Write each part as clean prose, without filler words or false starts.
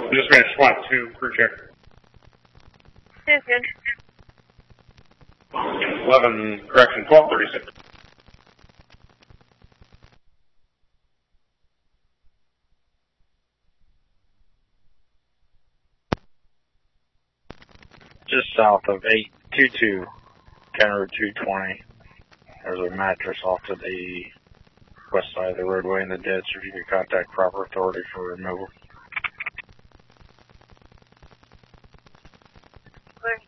Dispatch SWAT 2, crew check. Yes, good. 11, correction, 1236. Just south of 822, County Road 220. There's a mattress off to the west side of the roadway in the ditch. If you could contact proper authority for removal. Clear.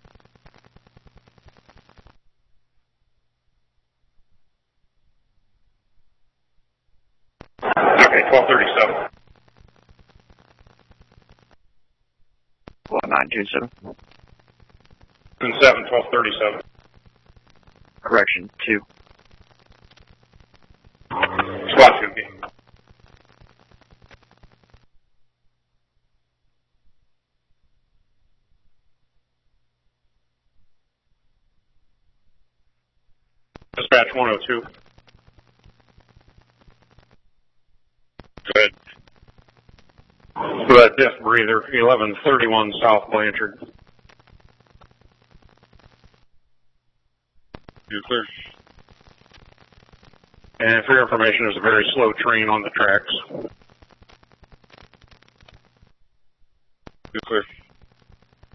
Okay, 1237. 1927. 7, 1237. Correction, 2. SWAT 2, okay. Dispatch 102. Good. So that death breather, 1131 South Blanchard. You clear. And for your information, there's a very slow train on the tracks.